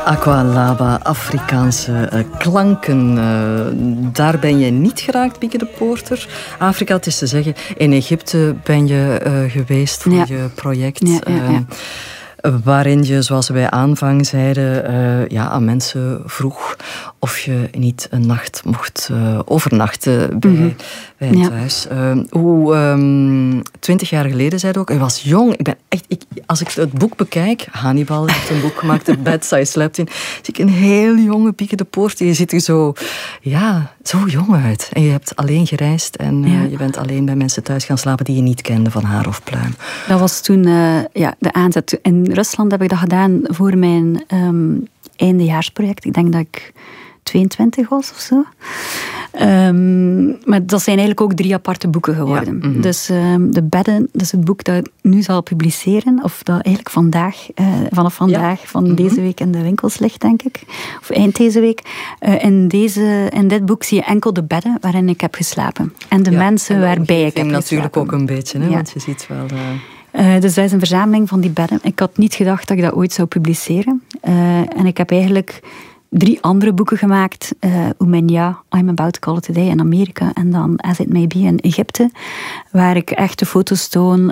Aqualaba, Afrikaanse klanken. Daar ben je niet geraakt, Bieke de Poorter. Afrika, het is te zeggen, in Egypte ben je geweest voor je project. Waarin je, zoals we bij aanvang zeiden, aan mensen vroeg of je niet een nacht mocht overnachten bij het huis. 20 jaar geleden, zei je ook, hij was jong. Als ik het boek bekijk, Hannibal heeft een boek gemaakt, The Bed I Slept In, zie ik een heel jonge Bieke de Poorter. Je ziet er zo jong uit. En je hebt alleen gereisd en je bent alleen bij mensen thuis gaan slapen die je niet kende van haar of pluim. Dat was toen de aanzet. In Rusland heb ik dat gedaan voor mijn eindejaarsproject. Ik denk dat ik 22 was of zo. Maar dat zijn eigenlijk ook 3 aparte boeken geworden. Ja, Dus De Bedden, dat is het boek dat ik nu zal publiceren. Of dat eigenlijk vanaf vandaag, van deze week in de winkels ligt, denk ik. Of eind deze week. In dit boek zie je enkel de bedden waarin ik heb geslapen. En de mensen waarbij ik heb geslapen. Natuurlijk ook een beetje, hè? Want je ziet wel... Dus dat is een verzameling van die bedden. Ik had niet gedacht dat ik dat ooit zou publiceren. En ik heb eigenlijk 3 andere boeken gemaakt. Oumenia, I'm About to Call It a Day in Amerika. En dan As It May Be in Egypte. Waar ik echt de foto's toon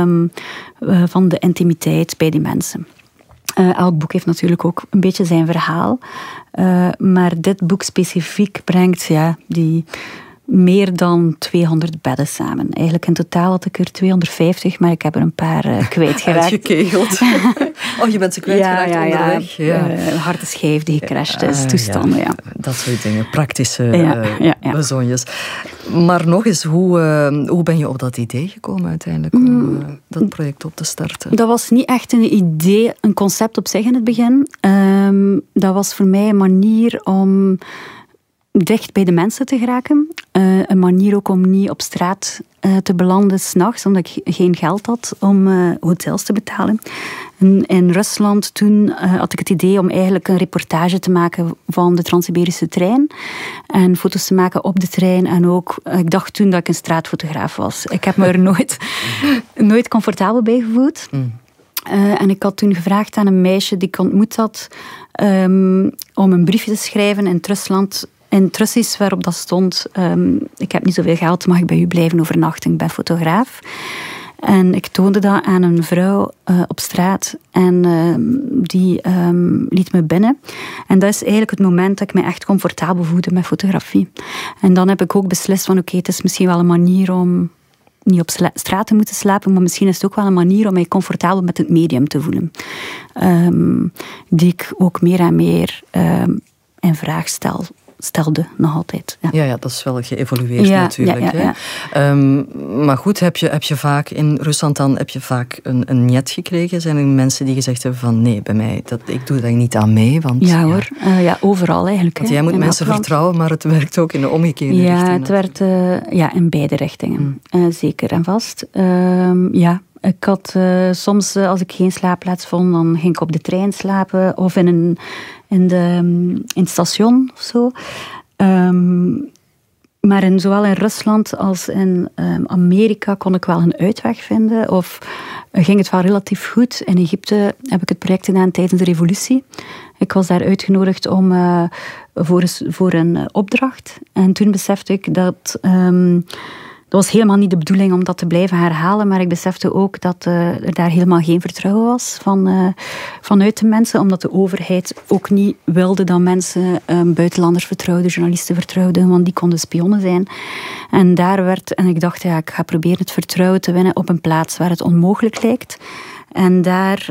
van de intimiteit bij die mensen. Elk boek heeft natuurlijk ook een beetje zijn verhaal. Maar dit boek specifiek brengt die... meer dan 200 bedden samen. Eigenlijk in totaal had ik er 250, maar ik heb er een paar kwijtgeraakt. Uitgekegeld. Je bent ze kwijtgeraakt onderweg. Harde schijf die gecrashed is, toestanden. Dat soort dingen, praktische bezonjes. Maar nog eens, hoe ben je op dat idee gekomen uiteindelijk om dat project op te starten? Dat was niet echt een idee, een concept op zich in het begin. Dat was voor mij een manier om dicht bij de mensen te geraken. Een manier ook om niet op straat te belanden 's nachts, omdat ik geen geld had om hotels te betalen. In Rusland toen had ik het idee om eigenlijk een reportage te maken van de Trans-Siberische trein. En foto's te maken op de trein. En ook, ik dacht toen dat ik een straatfotograaf was. Ik heb me er nooit comfortabel bij gevoeld. En ik had toen gevraagd aan een meisje die ik ontmoet had om een briefje te schrijven in Rusland. In het Russisch waarop dat stond, ik heb niet zoveel geld, mag ik bij u blijven overnachten, ik ben fotograaf. En ik toonde dat aan een vrouw op straat en die liet me binnen. En dat is eigenlijk het moment dat ik me echt comfortabel voelde met fotografie. En dan heb ik ook beslist van oké, het is misschien wel een manier om niet op straat te moeten slapen, maar misschien is het ook wel een manier om mij comfortabel met het medium te voelen. Die ik ook meer en meer in vraag stelde nog altijd. Ja, dat is wel geëvolueerd natuurlijk. Maar goed, heb je vaak in Rusland dan een niet gekregen? Zijn er mensen die gezegd hebben van nee, bij mij, ik doe daar niet aan mee? Want, hoor, overal eigenlijk. Want jij moet mensen vertrouwen, maar het werkt ook in de omgekeerde richting. Het werkt in beide richtingen. Zeker en vast. Ik had soms, als ik geen slaapplaats vond, dan ging ik op de trein slapen of in het station of zo. Maar zowel in Rusland als in Amerika kon ik wel een uitweg vinden. Of ging het wel relatief goed. In Egypte heb ik het project gedaan tijdens de revolutie. Ik was daar uitgenodigd voor een opdracht. En toen besefte ik dat... Het was helemaal niet de bedoeling om dat te blijven herhalen, maar ik besefte ook dat er daar helemaal geen vertrouwen was vanuit de mensen, omdat de overheid ook niet wilde dat mensen buitenlanders vertrouwden, journalisten vertrouwden, want die konden spionnen zijn. En ik dacht, ik ga proberen het vertrouwen te winnen op een plaats waar het onmogelijk lijkt. En daar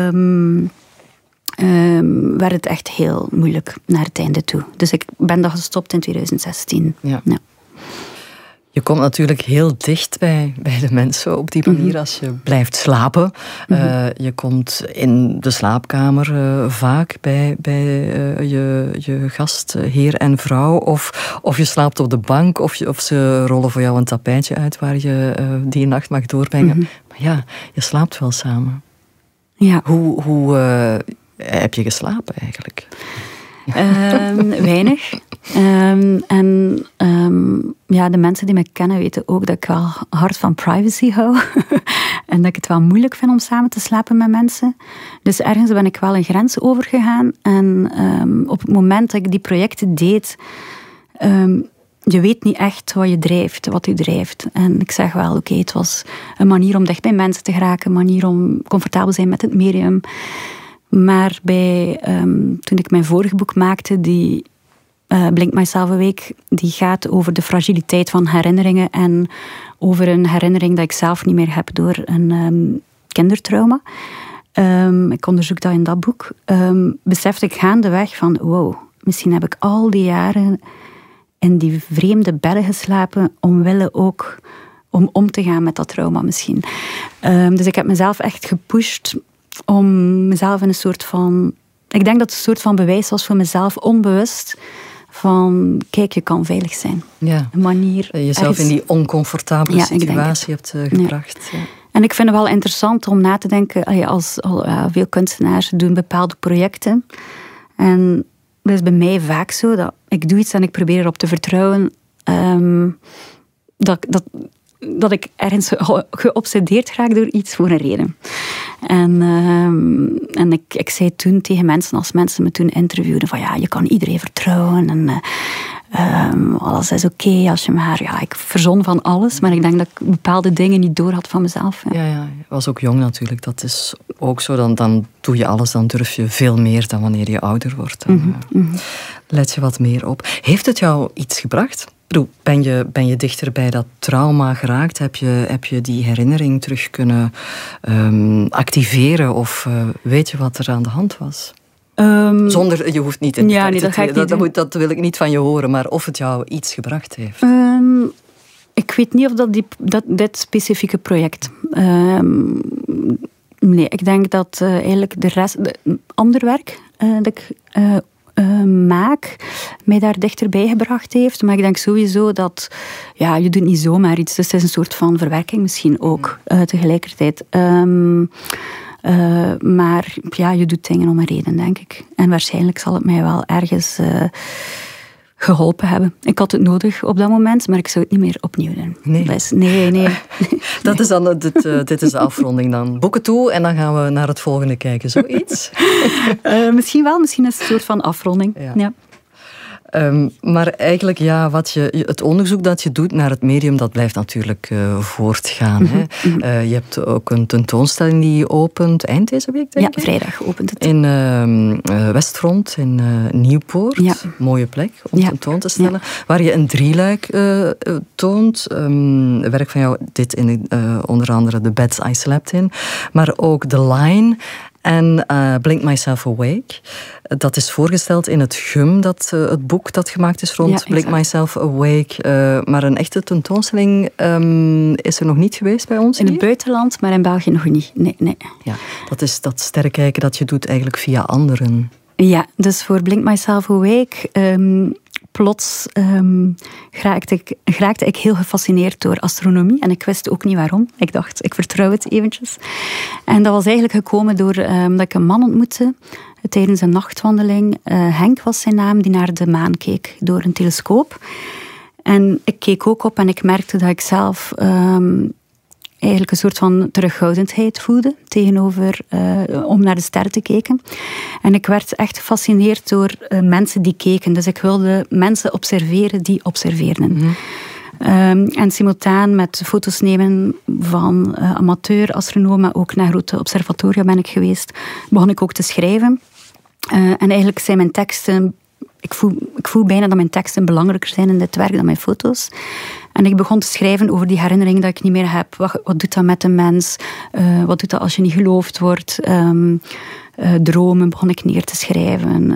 werd het echt heel moeilijk naar het einde toe. Dus ik ben dat gestopt in 2016. Ja. Je komt natuurlijk heel dicht bij de mensen op die manier als je blijft slapen. Je komt in de slaapkamer vaak bij je gastheer en vrouw. Of je slaapt op de bank of ze rollen voor jou een tapijtje uit waar je die nacht mag doorbrengen. Maar je slaapt wel samen. Ja. Hoe heb je geslapen eigenlijk? Weinig. De mensen die me kennen weten ook dat ik wel hard van privacy hou. En dat ik het wel moeilijk vind om samen te slapen met mensen. Dus ergens ben ik wel een grens overgegaan. En op het moment dat ik die projecten deed... je weet niet echt wat je drijft. En ik zeg wel, oké, het was een manier om dicht bij mensen te geraken. Een manier om comfortabel te zijn met het medium. Maar toen ik mijn vorige boek maakte... die Blink Myself Awake, die gaat over de fragiliteit van herinneringen en over een herinnering dat ik zelf niet meer heb door een kindertrauma. Ik onderzoek dat in dat boek. Besefte ik gaandeweg van, wow, misschien heb ik al die jaren in die vreemde bedden geslapen omwille ook om te gaan met dat trauma misschien. Dus ik heb mezelf echt gepusht om mezelf in een soort van... Ik denk dat het een soort van bewijs was voor mezelf, onbewust... van, kijk, je kan veilig zijn. Ja. Een manier... Jezelf in die oncomfortabele situatie hebt gebracht. Ja. Ja. En ik vind het wel interessant om na te denken... veel kunstenaars doen bepaalde projecten. En dat is bij mij vaak zo, dat ik doe iets en ik probeer erop te vertrouwen... dat ik ergens geobsedeerd raak door iets voor een reden. En ik zei toen tegen mensen, als mensen me toen interviewden, van ja, je kan iedereen vertrouwen en alles is oké als je maar... Ja, ik verzon van alles, maar ik denk dat ik bepaalde dingen niet door had van mezelf. Ja, je was ook jong natuurlijk. Dat is ook zo, dan doe je alles, dan durf je veel meer dan wanneer je ouder wordt. Dan let je wat meer op. Heeft het jou iets gebracht? Ben je dichter bij dat trauma geraakt? Heb je die herinnering terug kunnen activeren? Of weet je wat er aan de hand was? Zonder, je hoeft niet in dat wil ik niet van je horen, maar of het jou iets gebracht heeft. Ik weet niet of dit specifieke project... nee, ik denk dat eigenlijk de rest... ander werk dat ik... maak, mij daar dichterbij gebracht heeft. Maar ik denk sowieso dat je doet niet zomaar iets. Dus het is een soort van verwerking misschien ook tegelijkertijd. Maar je doet dingen om een reden, denk ik. En waarschijnlijk zal het mij wel ergens geholpen hebben. Ik had het nodig op dat moment, maar ik zou het niet meer opnieuw doen. Nee. Dus, nee. Dat is dan dit is de afronding dan. Boeken toe en dan gaan we naar het volgende kijken. Zoiets? Misschien wel. Misschien is het een soort van afronding. Ja. Maar eigenlijk, het onderzoek dat je doet naar het medium, dat blijft natuurlijk voortgaan. Hè? Je hebt ook een tentoonstelling die opent eind deze week, denk ik? Ja, vrijdag opent het. In Westfront, in Nieuwpoort. Ja. Mooie plek om tentoon te stellen. Waar je een drieluik toont. Werk van jou, dit in onder andere The Beds I Slept In. Maar ook The Line... En Blink Myself Awake. Dat is voorgesteld in het GUM, het boek dat gemaakt is rond Blink Myself Awake. Maar een echte tentoonstelling is er nog niet geweest bij ons in het buitenland, maar in België nog niet. Nee. Ja, dat is dat sterrenkijken dat je doet eigenlijk via anderen. Ja, dus voor Blink Myself Awake... plots geraakte ik heel gefascineerd door astronomie. En ik wist ook niet waarom. Ik dacht, ik vertrouw het eventjes. En dat was eigenlijk gekomen door dat ik een man ontmoette tijdens een nachtwandeling. Henk was zijn naam, die naar de maan keek door een telescoop. En ik keek ook op en ik merkte dat ik zelf... eigenlijk een soort van terughoudendheid voelde tegenover om naar de sterren te kijken. En ik werd echt gefascineerd door mensen die keken. Dus ik wilde mensen observeren die observeerden. En simultaan met foto's nemen van amateur-astronomen, maar ook naar grote observatoria ben ik geweest, begon ik ook te schrijven. En eigenlijk zijn mijn teksten... Ik voel bijna dat mijn teksten belangrijker zijn in dit werk dan mijn foto's. En ik begon te schrijven over die herinnering dat ik niet meer heb. Wat doet dat met de mens? Wat doet dat als je niet geloofd wordt? Dromen begon ik neer te schrijven.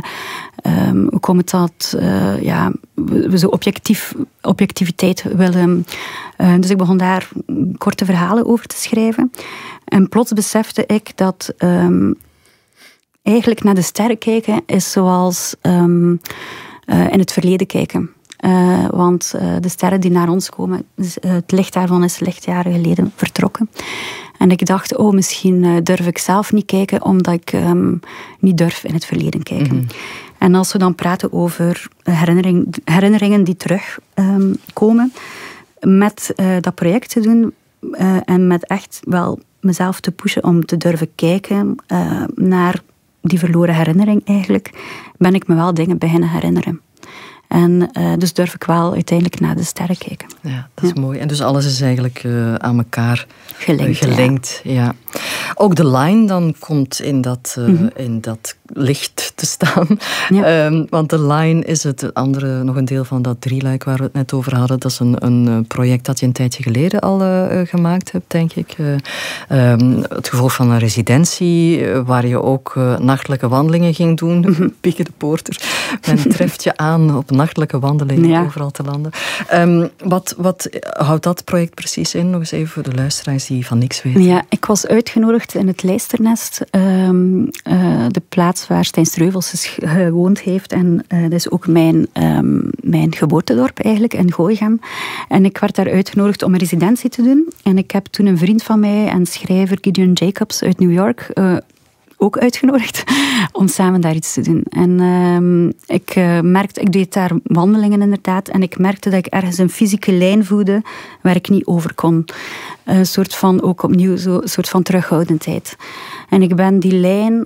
Hoe komt het dat we zo objectiviteit willen? Dus ik begon daar korte verhalen over te schrijven. En plots besefte ik dat... eigenlijk naar de sterren kijken is zoals in het verleden kijken. Want de sterren die naar ons komen, het licht daarvan is lichtjaren geleden vertrokken. En ik dacht, misschien durf ik zelf niet kijken, omdat ik niet durf in het verleden kijken. En als we dan praten over herinneringen die terugkomen, met dat project te doen, en met echt wel mezelf te pushen om te durven kijken naar die verloren herinnering eigenlijk, ben ik me wel dingen beginnen herinneren. En dus durf ik wel uiteindelijk naar de sterren kijken. Ja, dat is mooi. En dus alles is eigenlijk aan elkaar gelinkt. Ja. Ook de line dan komt in dat licht te staan. Ja. Want de line is het andere, nog een deel van dat drieluik waar we het net over hadden. Dat is een project dat je een tijdje geleden al gemaakt hebt, denk ik. Het gevolg van een residentie, waar je ook nachtelijke wandelingen ging doen. Bieke de Poorter. Men treft je aan op nachtelijke wandelingen overal te landen. Wat houdt dat project precies in? Nog eens even voor de luisteraars die van niks weten. Ja, ik was uitgenodigd in het Lijsternest, de plaats waar Stijn Streuvels gewoond heeft. En dat is ook mijn geboortedorp eigenlijk, in Gooichem. En ik werd daar uitgenodigd om een residentie te doen. En ik heb toen een vriend van mij en schrijver Gideon Jacobs uit New York ook uitgenodigd om samen daar iets te doen. En ik deed daar wandelingen inderdaad, en ik merkte dat ik ergens een fysieke lijn voelde waar ik niet over kon. Een soort van, ook opnieuw, een soort van terughoudendheid. En ik ben die lijn,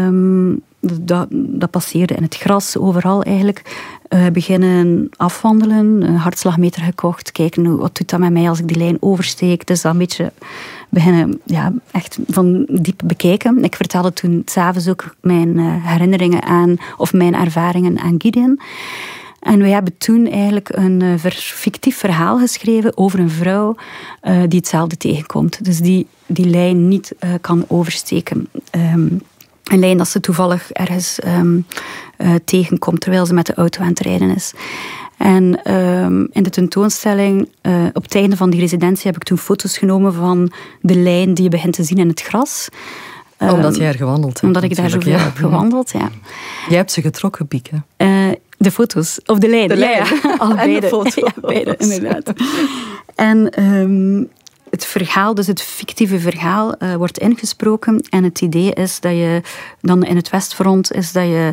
dat passeerde in het gras, overal eigenlijk, beginnen afwandelen, een hartslagmeter gekocht, kijken wat doet dat met mij als ik die lijn oversteek. Dus dat een beetje beginnen echt van diep bekijken. Ik vertelde toen 's avonds ook mijn herinneringen aan, of mijn ervaringen aan Gideon. En wij hebben toen eigenlijk een fictief verhaal geschreven over een vrouw die hetzelfde tegenkomt. Dus die lijn niet kan oversteken. Een lijn dat ze toevallig ergens tegenkomt terwijl ze met de auto aan het rijden is. En in de tentoonstelling, op het einde van die residentie, heb ik toen foto's genomen van de lijn die je begint te zien in het gras. Omdat jij er gewandeld hebt. Omdat ik daar zoveel heb gewandeld, ja. Jij hebt ze getrokken, Bieke. De foto's, of de lijn. Ja. Allebei. En de foto. Ja, beide, inderdaad. En het verhaal, dus het fictieve verhaal, wordt ingesproken. En het idee is dat je dan in het Westfront is dat je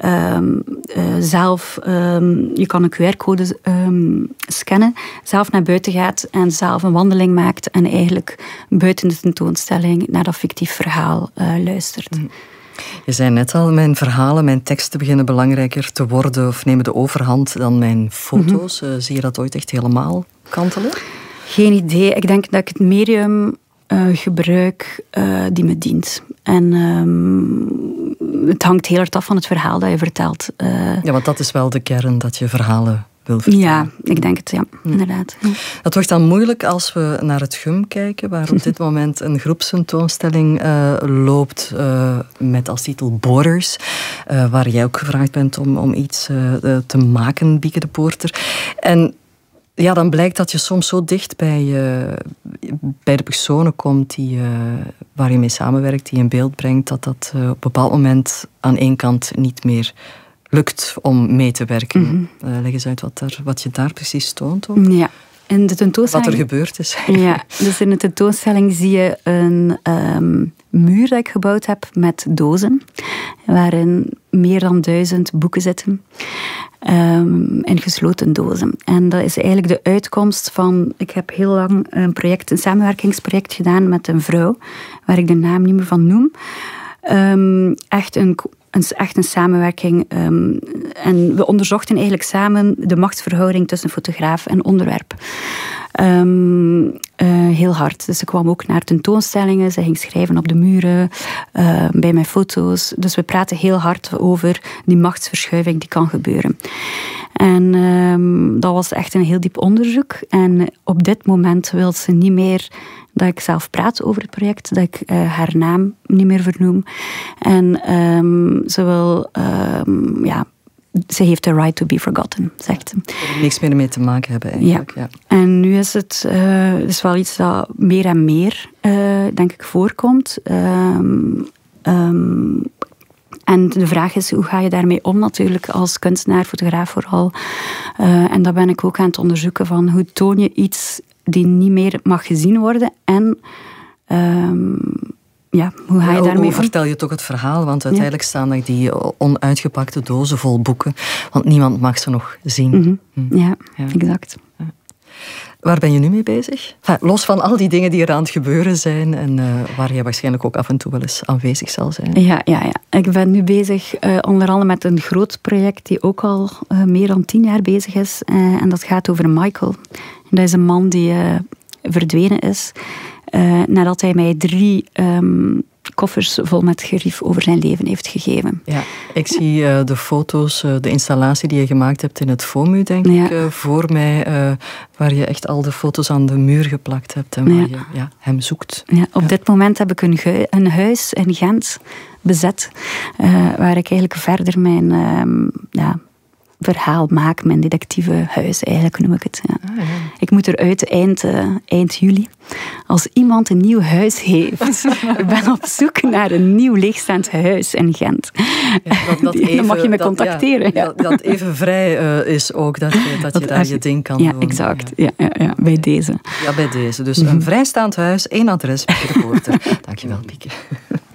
zelf, je kan een QR-code scannen, zelf naar buiten gaat en zelf een wandeling maakt en eigenlijk buiten de tentoonstelling naar dat fictief verhaal luistert. Je zei net al, mijn verhalen, mijn teksten beginnen belangrijker te worden of nemen de overhand dan mijn foto's. Zie je dat ooit echt helemaal kantelen? Geen idee. Ik denk dat ik het medium gebruik die me dient. En het hangt heel hard af van het verhaal dat je vertelt. Ja, want dat is wel de kern, dat je verhalen wil vertellen. Ja, ik denk het, inderdaad. Ja. Het wordt dan moeilijk als we naar het GUM kijken, waar op dit moment een groepstentoonstelling loopt met als titel Borders, waar jij ook gevraagd bent om iets te maken, Bieke de Poorter. En ja, dan blijkt dat je soms zo dicht bij de personen komt waar je mee samenwerkt, die in beeld brengt, dat op een bepaald moment aan één kant niet meer lukt om mee te werken. Leg eens uit wat je daar precies toont ook. Ja. In de tentoonstelling, wat er gebeurd is. Ja, dus in de tentoonstelling zie je een muur dat ik gebouwd heb met dozen, waarin meer dan 1000 boeken zitten. In gesloten dozen. En dat is eigenlijk de uitkomst van... Ik heb heel lang een samenwerkingsproject gedaan met een vrouw, waar ik de naam niet meer van noem. Echt een samenwerking. En we onderzochten eigenlijk samen de machtsverhouding tussen fotograaf en onderwerp. Heel hard. Dus ze kwam ook naar tentoonstellingen. Ze ging schrijven op de muren, bij mijn foto's. Dus we praten heel hard over die machtsverschuiving die kan gebeuren. En dat was echt een heel diep onderzoek. En op dit moment wil ze niet meer dat ik zelf praat over het project, dat ik haar naam niet meer vernoem. En ze wil... ze heeft the right to be forgotten, zegt ze. Er niks meer mee te maken hebben eigenlijk. Ja. En nu is het is wel iets dat meer en meer, denk ik, voorkomt. En de vraag is, hoe ga je daarmee om natuurlijk als kunstenaar, fotograaf vooral. En dat ben ik ook aan het onderzoeken van hoe toon je iets die niet meer mag gezien worden en... hoe ga je daarmee om? Vertel je toch het verhaal? Want uiteindelijk staan er die onuitgepakte dozen vol boeken. Want niemand mag ze nog zien. Ja, exact. Waar ben je nu mee bezig? Enfin, los van al die dingen die er aan het gebeuren zijn en waar je waarschijnlijk ook af en toe wel eens aanwezig zal zijn. Ja. Ik ben nu bezig onder andere met een groot project die ook al meer dan 10 jaar bezig is. En dat gaat over Michael. Dat is een man die verdwenen is nadat hij mij 3 koffers vol met gerief over zijn leven heeft gegeven. Ja, ik zie de foto's, de installatie die je gemaakt hebt in het FOMU, denk ik, voor mij, waar je echt al de foto's aan de muur geplakt hebt en waar je hem zoekt. Ja, op dit moment heb ik een huis in Gent bezet, waar ik eigenlijk verder mijn verhaal maak, mijn detectieve huis, eigenlijk noem ik het. Ja. Ik moet eruit eind juli. Als iemand een nieuw huis heeft, ik ben op zoek naar een nieuw leegstaand huis in Gent. Dan mag je me contacteren. Dat even vrij is ook, dat je daar je ding kan doen. Ja, exact. Ja, bij deze. Ja, bij deze. Dus een vrijstaand huis, 1 adres, Bieke de Poorter. Dankjewel, Bieke.